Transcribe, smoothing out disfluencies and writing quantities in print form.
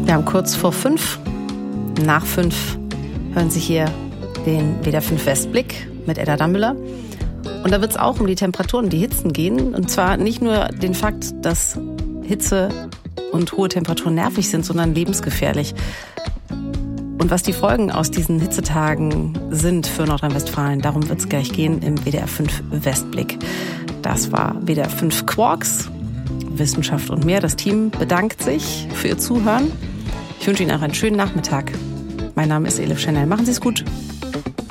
Wir haben kurz vor 5, nach 5 hören Sie hier den WDR 5 Westblick mit Edda Dammüller. Und da wird es auch um die Temperaturen, die Hitzen gehen. Und zwar nicht nur den Fakt, dass Hitze und hohe Temperaturen nervig sind, sondern lebensgefährlich. Und was die Folgen aus diesen Hitzetagen sind für Nordrhein-Westfalen, darum wird es gleich gehen im WDR 5 Westblick. Das war WDR 5 Quarks, Wissenschaft und mehr. Das Team bedankt sich für Ihr Zuhören. Ich wünsche Ihnen auch einen schönen Nachmittag. Mein Name ist Elif Chanel. Machen Sie es gut.